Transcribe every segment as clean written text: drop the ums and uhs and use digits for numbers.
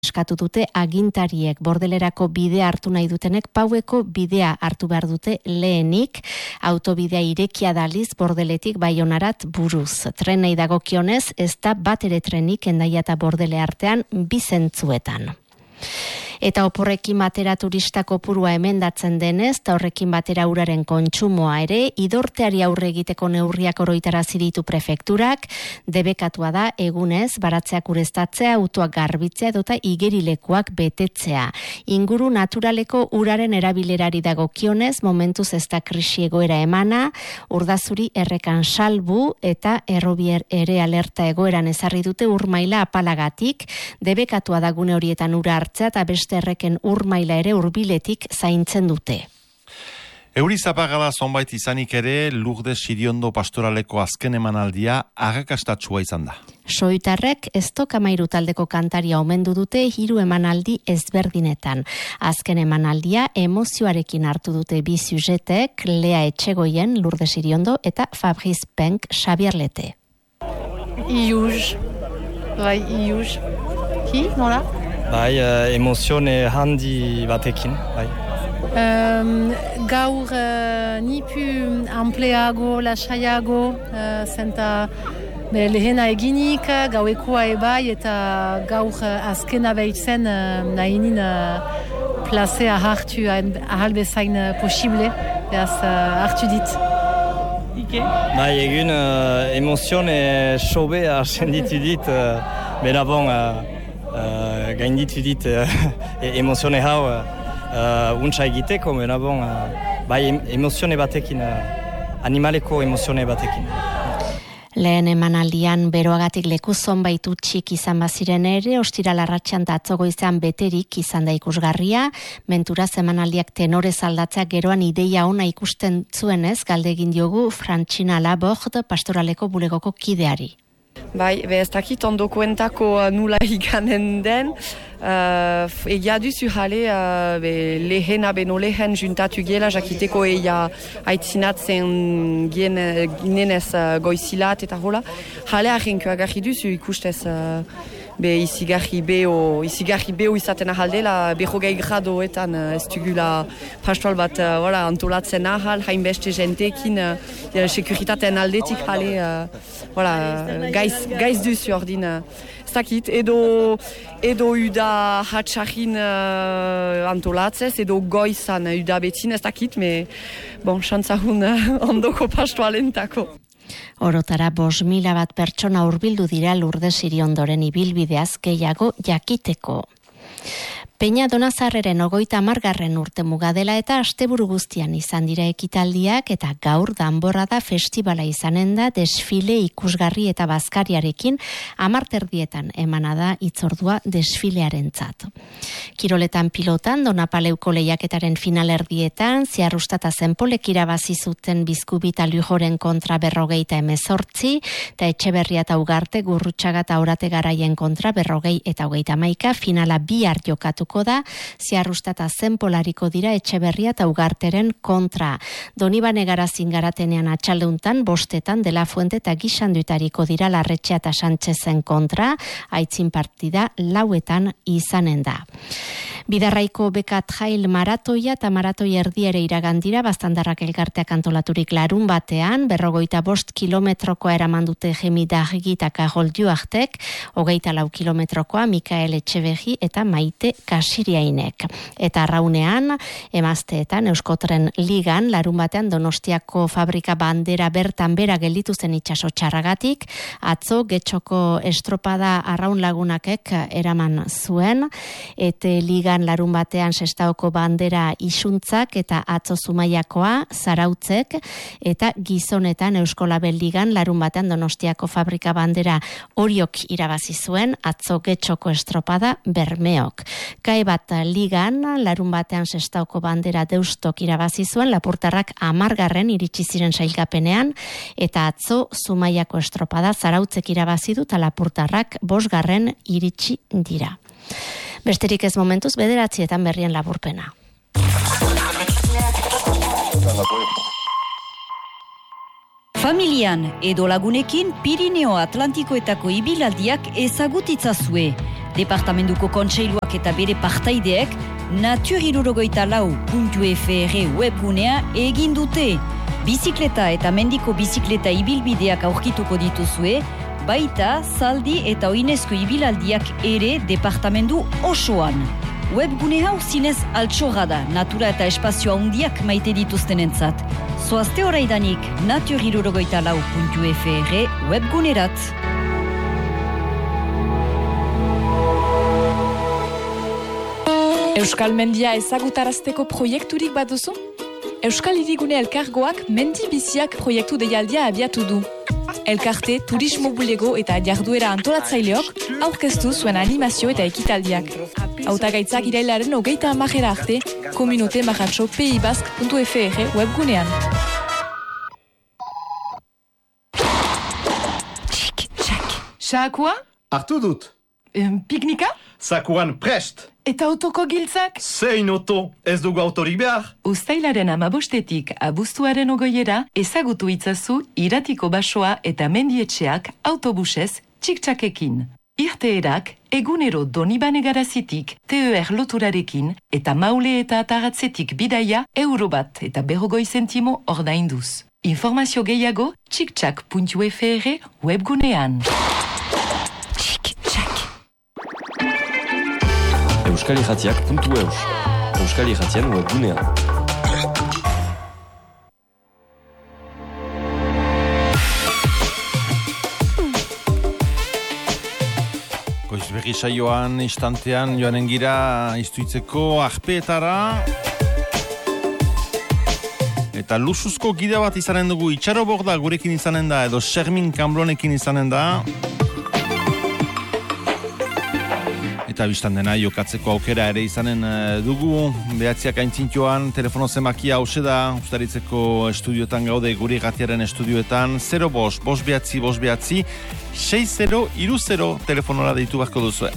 eskatu dute agintariek. Bordelerako bidea hartu nahi dutenek Paueko bidea hartu behar dute lehenik. Autobidea irekia daliz Bordeletik Baionarat buruz. Trenei dagokionez ez da bat ere trenik Hendaia eta Bordele artean bi zentzuetan. Eta oporrekin batera turista kopurua emendatzen denez, eta horrekin batera uraren kontsumoa ere, idorteari aurre egiteko neurriak oroitarazi ditu prefekturak, debekatua da egunez, baratzeak ureztatzea, autoak garbitzea edota igerilekuak betetzea. Inguru naturaleko uraren erabilerari dagokionez, momentuz ez da krisi egoera emana, Urdazuri errekan salbu eta Errobier ere alerta egoeran ezarri dute urmaila apalagatik, debekatua da gune horietan ura hartzea eta beste erreken urmaila ere hurbiletik zaintzen dute. Euri zapagada zonbait izanik ere, Lourdes Siriondo pastoraleko azken emanaldia arrakastatsua izan da. Soitarrek Estok 13 taldeko kantaria omendu dute 3 emanaldi ezberdinetan. Azken emanaldia emozioarekin hartu dute bi sujetek, Lea Etxegoien, Lourdes Siriondo eta Fabrice Penk, Xabier Lete. Iuz. Ki, nola? Bai, emozione handi batekin, bai. Gaur nipu ampleago, lasaiago, zenta lehena eginik, gauekoa ebai eta gaur azkena behitzen nahinin plazea hartu ahal bezain posible, beraz hartu dit. Bai, egun emozione sobe arsenditu dit, bera bon, gainditu dit emozione hau untsa egiteko, bera bon, bai emozione batekin, animaleko emozione batekin. Lehen emanaldian beroagatik leku zonbait utxik izan baziren ere, ostiral arratsean eta atzo goizean beterik izan da ikusgarria, menturaz emanaldiak tenorez aldatzea geroan ideia ona ikusten zuenez, galdegin diogu Frantxina Laborde pastoraleko bulegoko kideari. Bai, ez dakit ondokoentako nula iganen den, egia duzu jale lehena beno lehen juntatu giela, jakiteko eia aitzinatzen ginenez goizilat eta hola. Jale ahenko agarri duzu ikustez izigarri beho izaten ahaldela, 20 gradoetan ez dugula pastoral bat antolatzen ahal, hainbeste jentekin, sekuritatean aldetik jale, gaiz duzu ordin, ez dakit, edo uda hatxarin antolatzez, edo goizan uda betin, ez dakit, xantzahun ondoko pastoalentako. Orotara 5.000 bat pertsona hurbildu dira Lourdes Siriondoren ibilbideaz gehiago jakiteko. Peña Donazarreren 30. urte muga dela eta asteburu guztian izan dira ekitaldiak eta gaur danborrada festivala izanen da desfile ikusgarri eta bazkariarekin 10 emana da itzordua desfilearentzat. Kiroletan pilotan Donapaleuko lehiaketaren finalerdietan Ziarrustata Zenpolek irabazi zuten Bizkubita Lujoren kontra 48 eta Etxeberria eta Ugarte Gurrutxaga eta Orate Garaien kontra 40 eta 31 finala bihar jokatuko da, Ziarrustata Zenpolariko dira Etxeberria eta Ugarteren kontra. Donibane Garazin Garatenean atxaldeuntan, 5 De La Fuente eta Gixandutariko dira Larretxea eta Santxezen kontra, aitzin partida 4 izanen da. Bidarraiko Bekat Jail maratoia eta maratoi erdiere iragandira, Baztandarrak elkarteak antolaturik larun batean, 45 kilometrokoa eraman dute Jemi Dargi eta Karol Duartek, 24 kilometrokoa Mikael Etxebegi eta Maite Kasiriainek. Eta arraunean, emazteetan, Euskotren Ligan, larun batean Donostiako fabrika bandera bertan bera gelditu zen itxaso txarragatik, atzo Getxoko estropada arraun lagunakek eraman zuen, eta Ligan larun batean Sestaoko bandera isuntzak eta atzo Zumaiakoa Zarautzek, eta gizonetan Euskolabel Ligan larun batean Donostiako fabrika bandera Oriok irabazi zuen, atzo Getxoko estropada Bermeok. Kae bat Ligan larun batean Sestaoko bandera Deustok irabazi zuen, Lapurtarrak 10. iritsi ziren sailkapenean, eta atzo Zumaiako estropada Zarautzek irabazi du eta Lapurtarrak 5. iritsi dira. Besterik ez momentuz 9 berrien laburpena. Familian edo lagunekin Pirineo Atlantikoetako ibilaldiak ezagut itzazue. Departamentuko kontseiluak eta bere partaideek natur64.fr webgunea egin dute. Bizikleta eta mendiko bizikleta ibilbideak aurkituko dituzue, baita zaldi eta oinezko ibilaldiak ere departamentu osoan. Webgune hau zinez altxorra da, natura eta espazioa handiak maite dituztenentzat. Zoazte oraidanik natur64.fr webgunerat. Euskal Mendia ezagutarazteko proiekturik baduzu? Euskal Hirigune Elkargoak Mendi Biziak proiektu deialdia abiatu du. Elkarte, turismo bulego eta jarduera antolatzaileok aurkeztu zuen animazio eta ekitaldiak. Hautagaitzak irailaren 30 arte, Komunote Marratxo pibasque.fr webgunean. Xakua? Hartu dut. Piknika? Zakuan prest. Eta autoko giltzak? Zein oto, ez dugu autorik behar. Uztailaren 15 abuztuaren 20 ezagutu itzazu Iratiko basoa eta mendietxeak autobusez txik-txakekin. Irteerak egunero Donibane garazitik TER loturarekin eta Maule eta Ataratzetik bidaia €1 eta 50 zentimo ordainduz. Informazio gehiago txik-txak.fr webgunean. Euskalirratiak.eus Euskalirratien webgunean. Goizberri saioan instantean joanen gira iztuitzeko arpeetara. Eta lusuzko gida bat izanen dugu, Itxaro Borda gurekin izanen da, edo Xermin Kamblonekin izanen da. Eta biztan dena jokatzeko aukera ere izanen dugu. Behatziak aintzintioan, telefono zemakia hause da, ustaritzeko estudioetan gaude, guri gatiaren estudioetan, 0-5-5-5-5-6-0-2-0 telefonora deitu beharko duzue.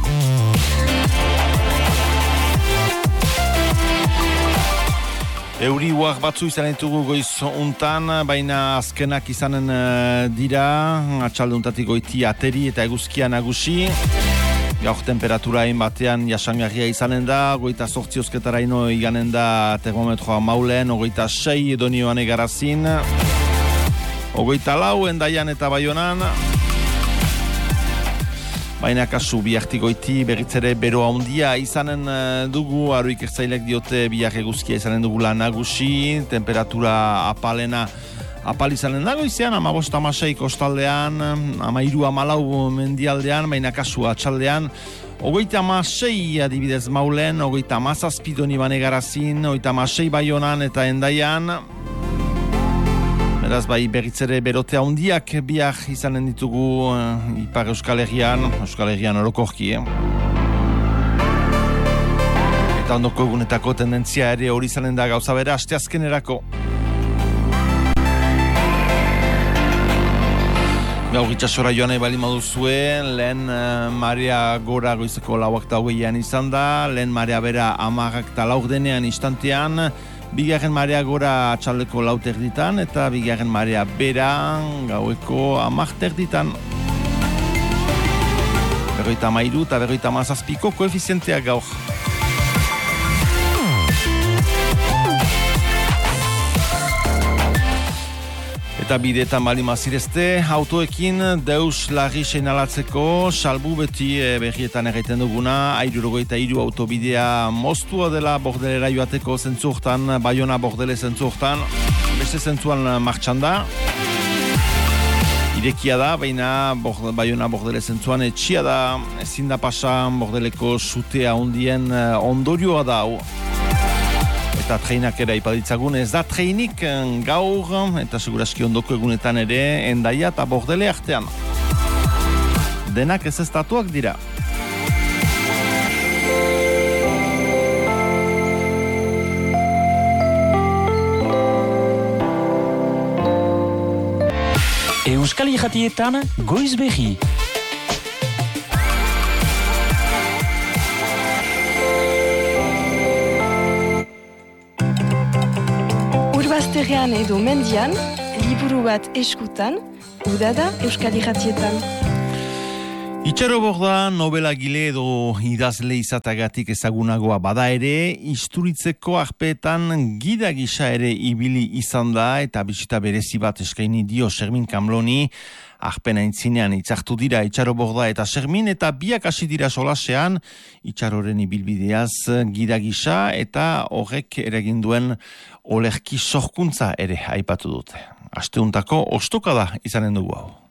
Euri uak batzu izanen ditugu goiz untan, baina azkenak izanen dira, atxalde untatik goiti ateri eta eguzkia nagusi. Gaur temperatura batean jasangarria izanen da, 28 osketara ino iganen da termometroa Maulen, 26 Donioan egarazin, 24 Endaian eta Baionan. Baina kasu bihartikoiti berritzere bero handia izanen dugu, aruik ertzailek diote bihar eguzkia izanen dugula nagusi, temperatura apal izanen dago izan, 15-16 kostaldean, 13-14 mendialdean, baina kasu atxaldean, 36 adibidez Maulen, 37 Donibane garazin, 36 Baionan eta Endaian. Beraz, bai, berritzere berote handiak bihar izanen ditugu Ipar Euskal Herrian orokorki. Eta ondoko egunetako tendentzia ere hori izanen da gauza bera, asteazkenerako. Gaur itxasora joan nahi bali moduzue, lehen marea gora goizeko 4:08 izan da, lehen marea bera 10:04 denean instantean, bigarren marea gora atxaldeko 4:00 eta bigarren marea bera gaueko 10:00. 53 eta 57 koefizienteak gaur. Eta bideetan bali mazirezte, autoekin deus larri seinalatzeko, salbu beti berrietan erraiten duguna, 63 autobidea moztua dela Bordelera joateko zentzuhtan, Baiona Bordele zentzuhtan, beste zentzuan martxan da. Irekia da, baina Baiona Bordele zentzuan etxia da, ezin da pasan Bordeleko sutea hundien ondorioa da hau. Eta treinak ere ipaditzagun, ez da treinik gaur, eta seguraski ondoko egunetan ere, Endaia eta Bordele artean. Denak ez estatuak dira. Euskal Irratietan goiz behi. Urbazterrean edo mendian, liburu bat eskutan, udada Euskal Irratietan. Itxaro Borda nobelagile edo idazle izatagatik ezagunagoa bada ere, Isturitzeko arpeetan gida gisa ere ibili izan da eta bisita berezi bat eskaini dio Xermin Kamloni. Arpen aintzinean itzartu dira Itxaro Borda eta Xermin eta biak hasi dira solasean Itxaroren ibilbideaz gida gisa eta horrek eragin duen olerki sorkuntza ere aipatu dute. Asteuntako ostokada izanen dugu hau.